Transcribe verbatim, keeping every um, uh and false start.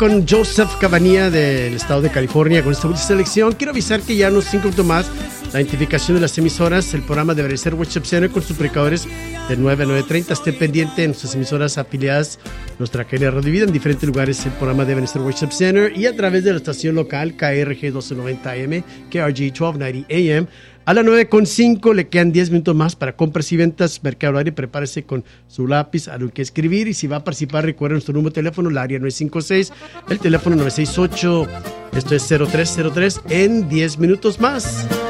con Joseph Cabanilla del estado de California con esta última selección. Quiero avisar que ya unos cinco minutos más la identificación de las emisoras. El programa debería ser Worship Center con sus predicadores de nueve a nueve treinta. Estén pendientes en nuestras emisoras afiliadas, nuestra cadena Radio Vida en diferentes lugares. El programa debe ser Worship Center y a través de la estación local K R G doce noventa A M, K R G doce noventa A M. A las nueve con cinco le quedan diez minutos más para compras y ventas. Mercado Aire, prepárese con su lápiz, algo que escribir. Y si va a participar, recuerden nuestro número de teléfono, el área nueve cinco seis, el teléfono nueve seis ocho, esto es cero tres cero tres, en diez minutos más.